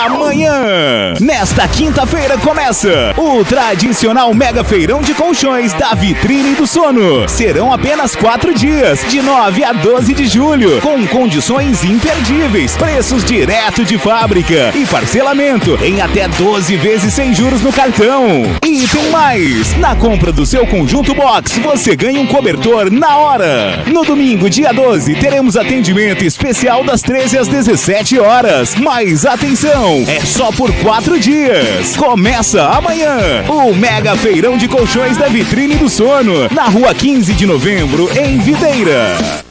amanhã. Nesta quinta-feira começa o tradicional Mega Feirão de Colchões da Vitrine do Sono. Serão apenas 4 dias, de 9 a 12 de julho, com condições imperdíveis, preços direto de fábrica e parcelamento em até 12 vezes sem juros no cartão. E tem mais! Na compra do seu conjunto box, você ganha um cobertor na hora. No domingo, dia 12, teremos atendimento especial das 13 às 17 horas. Mas atenção, é só por 4 dias. Começa amanhã o Mega Feirão de Colchões da Vitrine do Sono, na rua 15 de novembro, em Videira.